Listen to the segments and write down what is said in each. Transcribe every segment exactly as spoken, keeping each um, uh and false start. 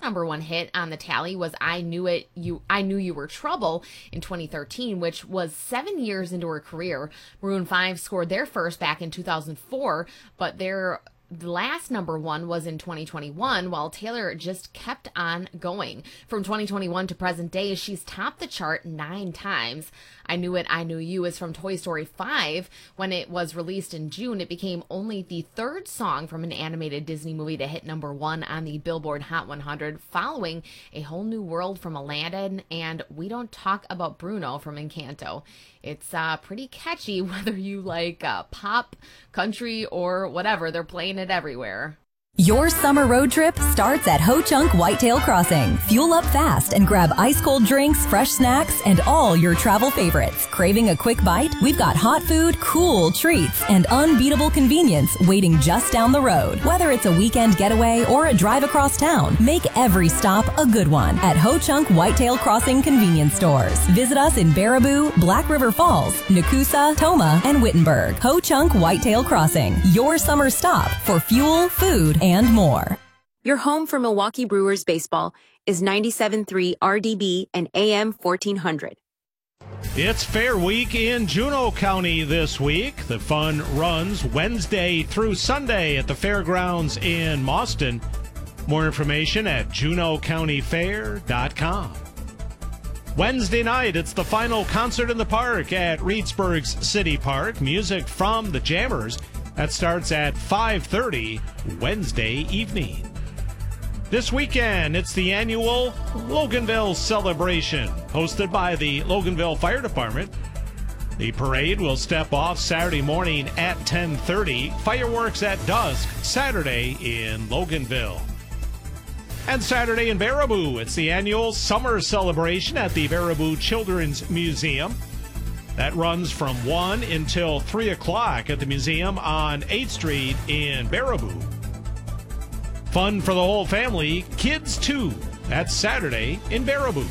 number one hit on the tally was I Knew It, You I Knew You Were Trouble in twenty thirteen, which was seven years into her career. Maroon five scored their first back in two thousand four, but their the last number one was in twenty twenty-one, while Taylor just kept on going. From twenty twenty-one to present day, she's topped the chart nine times. I Knew It, I Knew You is from Toy Story five. When it was released in June, it became only the third song from an animated Disney movie to hit number one on the Billboard Hot one hundred, following A Whole New World from Aladdin and We Don't Talk About Bruno from Encanto. It's uh, pretty catchy, whether you like uh, pop, country, or whatever. They're playing it everywhere. Your summer road trip starts at Ho Chunk Whitetail Crossing. Fuel up fast and grab ice-cold drinks, fresh snacks, and all your travel favorites. Craving a quick bite? We've got hot food, cool treats, and unbeatable convenience waiting just down the road. Whether it's a weekend getaway or a drive across town, make every stop a good one at Ho Chunk Whitetail Crossing convenience stores. Visit us in Baraboo, Black River Falls, Nakusa, Toma, and Wittenberg. Ho Chunk Whitetail Crossing, your summer stop for fuel, food, and more. Your home for Milwaukee Brewers baseball is ninety-seven point three R D B and A M fourteen hundred. It's Fair Week in Juneau County this week. The fun runs Wednesday through Sunday at the fairgrounds in Mauston. More information at juneau county fair dot com. Wednesday night, it's the final concert in the park at Reedsburg's City Park. Music from the Jammers. That starts at five thirty Wednesday evening. This weekend, it's the annual Loganville Celebration, hosted by the Loganville Fire Department. The parade will step off Saturday morning at ten thirty. Fireworks at dusk Saturday in Loganville. And Saturday in Baraboo, it's the annual summer celebration at the Baraboo Children's Museum. That runs from one until three o'clock at the museum on eighth street in Baraboo. Fun for the whole family, kids too. That's Saturday in Baraboo.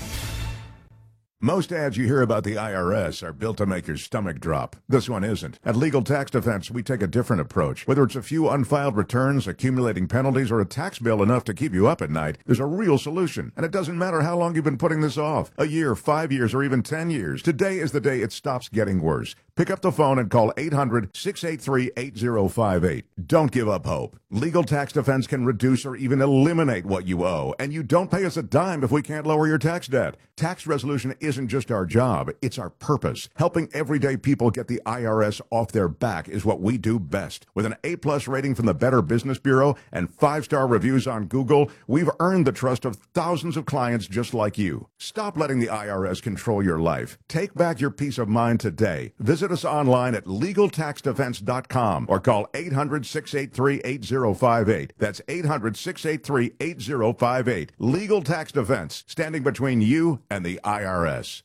Most ads you hear about the I R S are built to make your stomach drop. This one isn't. At Legal Tax Defense, we take a different approach. Whether it's a few unfiled returns, accumulating penalties, or a tax bill enough to keep you up at night, there's a real solution. And it doesn't matter how long you've been putting this off. A year, five years, or even ten years. Today is the day it stops getting worse. Pick up the phone and call eight hundred, six eight three, eight zero five eight. Don't give up hope. Legal Tax Defense can reduce or even eliminate what you owe, and you don't pay us a dime if we can't lower your tax debt. Tax resolution isn't just our job, it's our purpose. Helping everyday people get the I R S off their back is what we do best. With an A-plus rating from the Better Business Bureau and five-star reviews on Google, we've earned the trust of thousands of clients just like you. Stop letting the I R S control your life. Take back your peace of mind today. Visit us online at legal tax defense dot com or call eight hundred, six eight three, eight zero five eight. That's eight hundred, six eight three, eight zero five eight. Legal Tax Defense, standing between you and the I R S.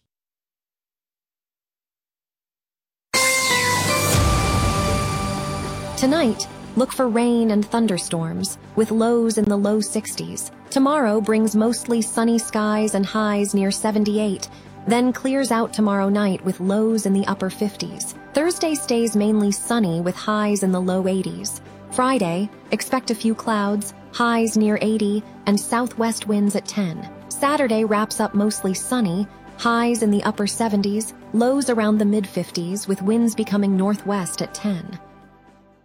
Tonight, look for rain and thunderstorms, with lows in the low sixties. Tomorrow brings mostly sunny skies and highs near seventy-eight, then clears out tomorrow night with lows in the upper fifties. Thursday stays mainly sunny with highs in the low eighties. Friday, expect a few clouds, highs near eighty, and southwest winds at ten. Saturday wraps up mostly sunny, highs in the upper seventies, lows around the mid fifties with winds becoming northwest at ten.